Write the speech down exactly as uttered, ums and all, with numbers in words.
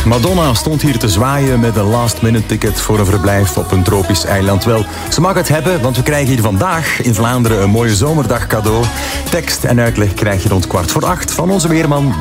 Madonna stond hier te zwaaien met een last-minute ticket voor een verblijf op een tropisch eiland. Wel, ze mag het hebben, want we krijgen hier vandaag in Vlaanderen een mooie zomerdag cadeau. Tekst en uitleg krijg je rond kwart voor acht van onze weerman